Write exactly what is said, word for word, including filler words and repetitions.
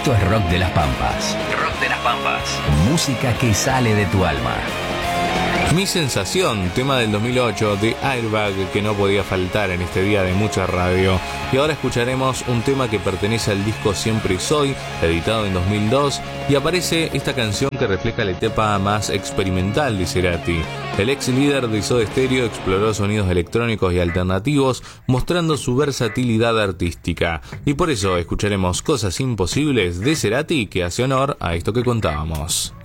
Esto es Rock de las Pampas. Rock de las Pampas. Música que sale de tu alma. Mi sensación, tema del dos mil ocho de Airbag, que no podía faltar en este día de mucha radio. Y ahora escucharemos un tema que pertenece al disco Siempre Soy, editado en dos mil dos, y aparece esta canción que refleja la etapa más experimental de Cerati. El ex líder de Soda Stereo exploró sonidos electrónicos y alternativos, mostrando su versatilidad artística. Y por eso escucharemos Cosas Imposibles de Cerati, que hace honor a esto que contábamos.